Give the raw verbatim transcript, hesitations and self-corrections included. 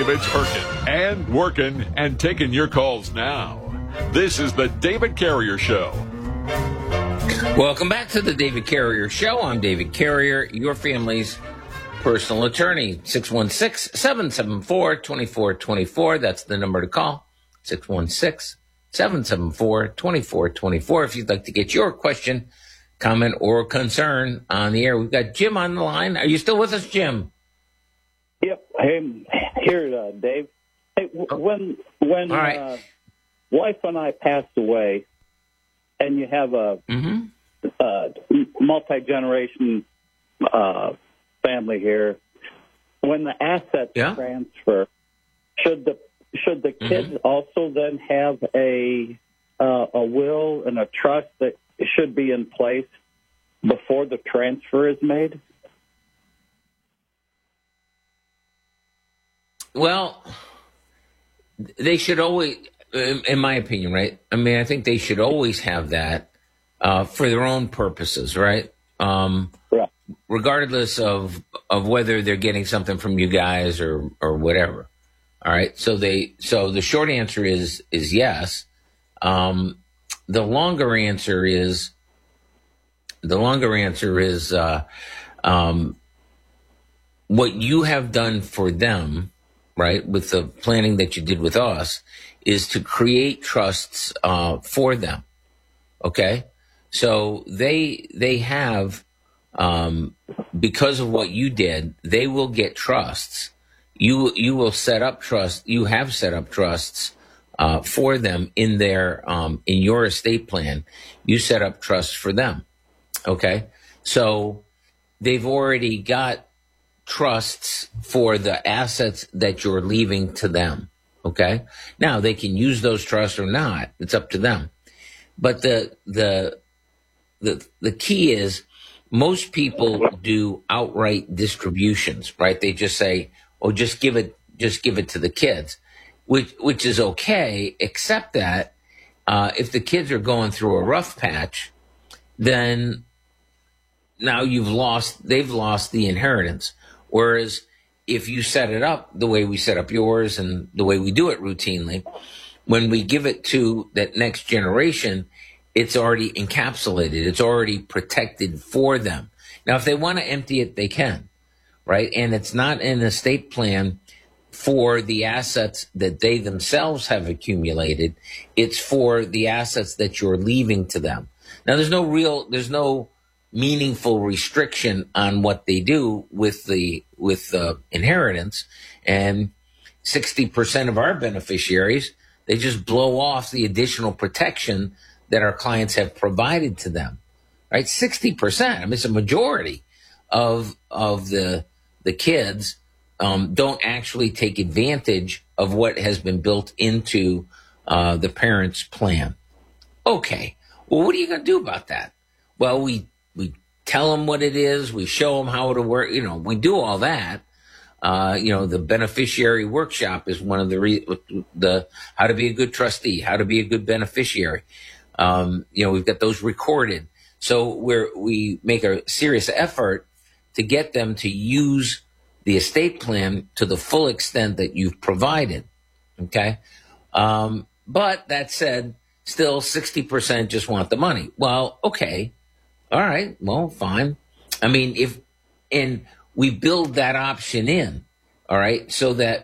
It's Erkin and working and taking your calls now. This is the David Carrier Show. Welcome back to the David Carrier Show. I'm David Carrier, your family's personal attorney. six one six, seven seven four, two four two four. That's the number to call. six one six, seven seven four, two four two four. If you'd like to get your question, comment, or concern on the air. We've got Jim on the line. Are you still with us, Jim? Yep. Hey, here, uh, Dave. Hey, w- oh. when when right. uh, wife and I passed away, and you have a Mm-hmm. uh, multi-generation uh, family here, when the assets Yeah. transfer, should the should the kids Mm-hmm. also then have a uh, a will and a trust that should be in place before the transfer is made? Well, they should always, in my opinion, right? I mean, I think they should always have that uh, for their own purposes, right? Um, Yeah. Regardless of of whether they're getting something from you guys or or whatever. All right. So they so the short answer is is yes. Um, the longer answer is the longer answer is uh, um, what you have done for them, right, with the planning that you did with us, is to create trusts uh, for them. Okay, so they they have um, because of what you did, they will get trusts. You you will set up trust. You have set up trusts uh, for them in their um, in your estate plan. You set up trusts for them. Okay, so they've already got trusts for the assets that you're leaving to them. Okay, now they can use those trusts or not. It's up to them. But the the the the key is most people do outright distributions, right? They just say, "Oh, just give it, just give it to the kids," which which is okay, except that uh, if the kids are going through a rough patch, then now you've lost. They've lost the inheritance. Whereas if you set it up the way we set up yours and the way we do it routinely, when we give it to that next generation, it's already encapsulated. It's already protected for them. Now, if they want to empty it, they can, right? And it's not an estate plan for the assets that they themselves have accumulated. It's for the assets that you're leaving to them. Now, there's no real, there's no meaningful restriction on what they do with the with the inheritance, and sixty percent of our beneficiaries, they just blow off the additional protection that our clients have provided to them, right? sixty percent. I mean, it's a majority of of the the kids um, don't actually take advantage of what has been built into uh, the parents' plan. Okay, well, what are you going to do about that? Well, we we tell them what it is. We show them how it'll work. You know, we do all that. Uh, you know, the beneficiary workshop is one of the re- the how to be a good trustee, how to be a good beneficiary. Um, you know, we've got those recorded. So we're, we make a serious effort to get them to use the estate plan to the full extent that you've provided. Okay. Um, but that said, still sixty percent just want the money. Well, okay. All right. Well, fine. I mean, if, and we build that option in, all right, so that